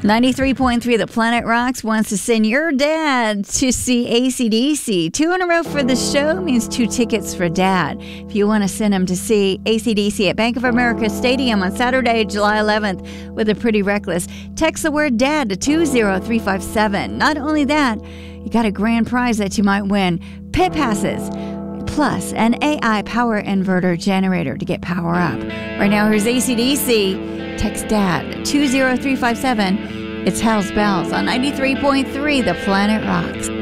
93.3 The Planet Rocks wants to send your dad to see AC/DC. 2 in a row for the show means 2 tickets for Dad. If you want to send him to see AC/DC at Bank of America Stadium on Saturday, July 11th with a Pretty Reckless, text the word DAD to 20357. Not only that, you got a grand prize that you might win. Pit passes, plus an AI power inverter generator to get power up. Right now, here's AC/DC. Text DAD 20357. It's Hell's Bells on 93.3 The Planet Rocks.